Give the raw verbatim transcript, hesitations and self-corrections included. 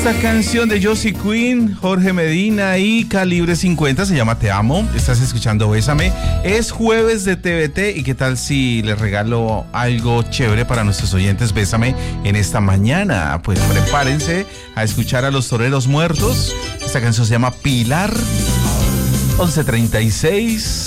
Esta canción de Josie Queen, Jorge Medina y Calibre cincuenta se llama Te Amo. Estás escuchando Bésame. Es jueves de T V T y qué tal si les regalo algo chévere para nuestros oyentes. Bésame en esta mañana. Pues prepárense a escuchar a Los Toreros Muertos. Esta canción se llama Pilar. once treinta y seis.